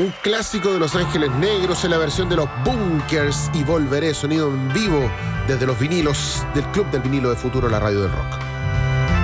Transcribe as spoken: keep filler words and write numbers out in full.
Un clásico de Los Ángeles Negros en la versión de los Bunkers y Volveré, sonido en vivo desde los vinilos del Club del Vinilo de Futuro, la radio del rock.